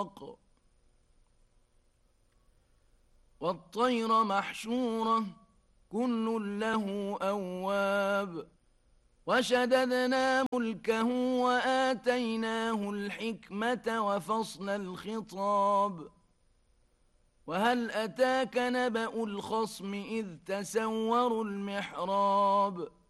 إسحاق والطير محشورة كل له أواب وشددنا ملكه وآتيناه الحكمة وفصل الخطاب وهل أتاك نبأ الخصم إذ تسوروا المحراب